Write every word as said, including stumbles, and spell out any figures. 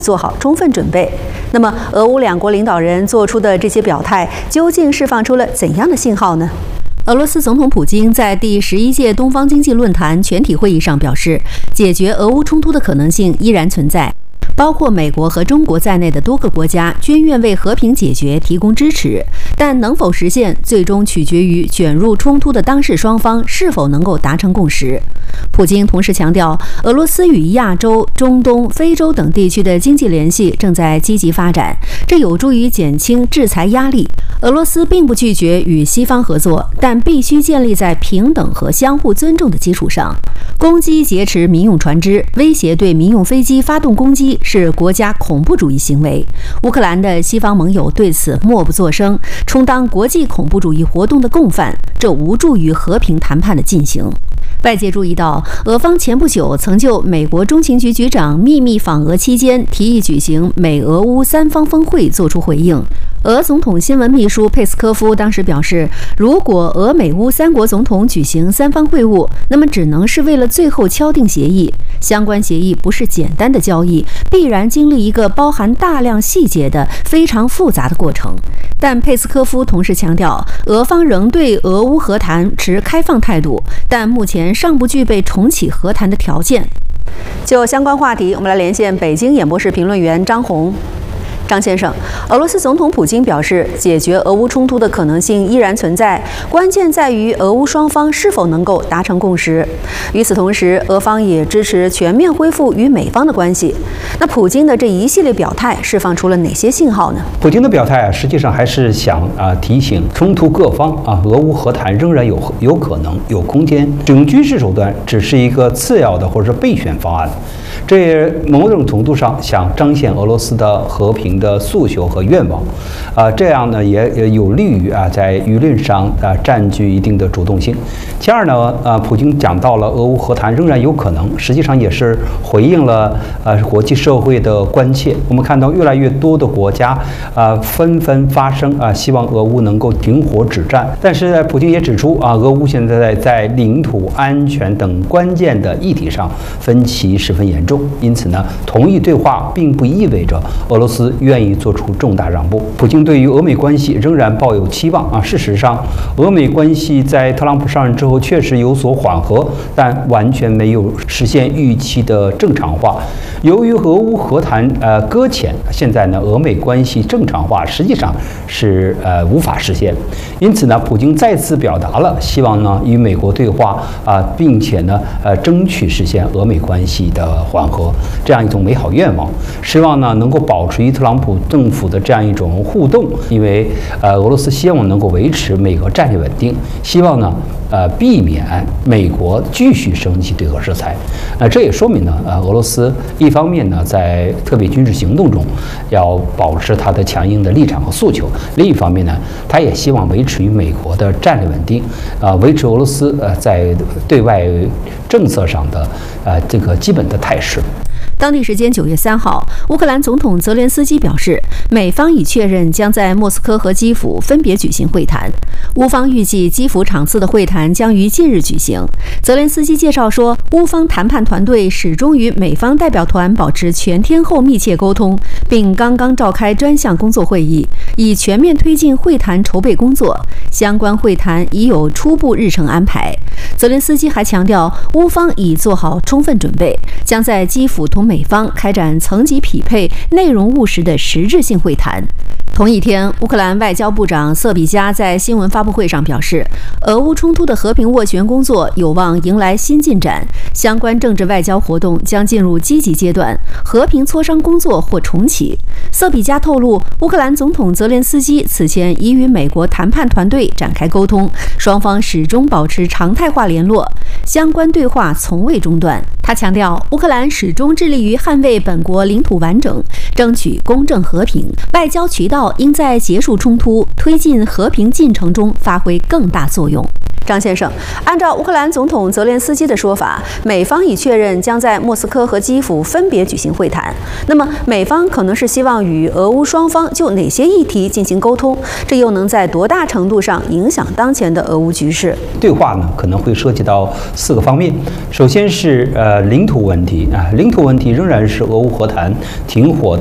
做好充分准备。那么，俄乌两国领导人做出的这些表态，究竟释放出了怎样的信号呢？俄罗斯总统普京在第十一届东方经济论坛全体会议上表示，解决俄乌冲突的可能性依然存在。包括美国和中国在内的多个国家均愿为和平解决提供支持，但能否实现，最终取决于卷入冲突的当事双方是否能够达成共识。普京同时强调，俄罗斯与亚洲、中东、非洲等地区的经济联系正在积极发展，这有助于减轻制裁压力。俄罗斯并不拒绝与西方合作，但必须建立在平等和相互尊重的基础上。攻击劫持民用船只，威胁对民用飞机发动攻击是国家恐怖主义行为。乌克兰的西方盟友对此默不作声，充当国际恐怖主义活动的共犯，这无助于和平谈判的进行。外界注意到，俄方前不久曾就美国中情局局长秘密访俄期间提议举行美俄乌三方峰会作出回应。俄总统新闻秘书佩斯科夫当时表示，如果俄美乌三国总统举行三方会晤，那么只能是为了最后敲定协议。相关协议不是简单的交易，必然经历一个包含大量细节的非常复杂的过程。但佩斯科夫同时强调，俄方仍对俄乌和谈持开放态度，但目前尚不具备重启和谈的条件。就相关话题，我们来连线北京演播室评论员张红。张先生，俄罗斯总统普京表示，解决俄乌冲突的可能性依然存在，关键在于俄乌双方是否能够达成共识。与此同时，俄方也支持全面恢复与美方的关系。那普京的这一系列表态释放出了哪些信号呢？ 普京的表态啊，实际上还是想啊提醒冲突各方啊，俄乌和谈仍然有有可能有空间，使用军事手段只是一个次要的或者是备选方案。这也某种程度上想彰显俄罗斯的和平的诉求和愿望，啊，这样呢也也有利于啊在舆论上啊占据一定的主动性。其二呢，啊，普京讲到了俄乌和谈仍然有可能，实际上也是回应了啊国际社会的关切。我们看到越来越多的国家啊纷纷发声啊，希望俄乌能够停火止战。但是普京也指出啊，俄乌现在在在领土安全等关键的议题上分歧十分严重。因此呢，同意对话并不意味着俄罗斯愿意做出重大让步。普京对于俄美关系仍然抱有期望啊。事实上，俄美关系在特朗普上任之后确实有所缓和，但完全没有实现预期的正常化。由于俄乌和谈呃搁浅，现在呢，俄美关系正常化实际上是呃无法实现。因此呢，普京再次表达了希望呢与美国对话啊，并且呢呃争取实现俄美关系的缓和这样一种美好愿望，希望呢能够保持与特朗普政府的这样一种互动，因为呃俄罗斯希望能够维持美俄战略稳定，希望呢呃避免美国继续升级对俄制裁。呃，这也说明呢呃俄罗斯一方面呢在特别军事行动中要保持它的强硬的立场和诉求，另一方面呢，它也希望维持与美国的战略稳定，啊、呃，维持俄罗斯呃在对外政策上的呃这个基本的态势。 当地时间九月三号，乌克兰总统泽连斯基表示，美方已确认将在莫斯科和基辅分别举行会谈。乌方预计基辅场次的会谈将于近日举行。泽连斯基介绍说，乌方谈判团队始终与美方代表团保持全天候密切沟通，并刚刚召开专项工作会议，以全面推进会谈筹备工作。相关会谈已有初步日程安排。泽连斯基还强调，乌方已做好充分准备，将在基辅同美方开展层级匹配、内容务实的实质性会谈。同一天，乌克兰外交部长瑟比加在新闻发布会上表示，俄乌冲突的和平斡旋工作有望迎来新进展，相关政治外交活动将进入积极阶段，和平磋商工作或重启。瑟比加透露，乌克兰总统泽连斯基此前已与美国谈判团队展开沟通，双方始终保持常态化联络，相关对话从未中断。他强调，乌克兰始终致力于捍卫本国领土完整，争取公正和平，外交渠道应在结束冲突、推进和平进程中发挥更大作用。 张先生，按照乌克兰总统泽连斯基的说法，美方已确认将在莫斯科和基辅分别举行会谈。那么，美方可能是希望与俄乌双方就哪些议题进行沟通？这又能在多大程度上影响当前的俄乌局势？ 对话呢，可能会涉及到四个方面。首先是呃领土问题啊，领土问题仍然是俄乌和谈停火